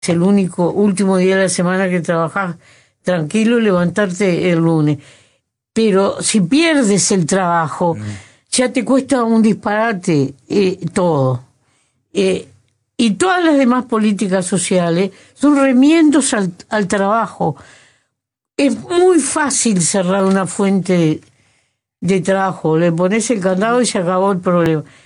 es el último día de la semana que trabajás tranquilo y levantarte el lunes. Pero si pierdes el trabajo, ya te cuesta un disparate todo. Y todas las demás políticas sociales son remiendos al trabajo. Es muy fácil cerrar una fuente de trabajo, le pones el candado y se acabó el problema.